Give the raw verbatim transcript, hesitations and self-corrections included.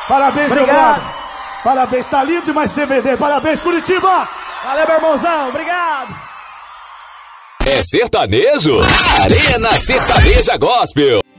Parabéns, obrigado. Meu brother. Parabéns, tá lindo demais esse D V D. Parabéns, Curitiba. Valeu, meu irmãozão. Obrigado. É sertanejo? Arena Sertaneja Gospel.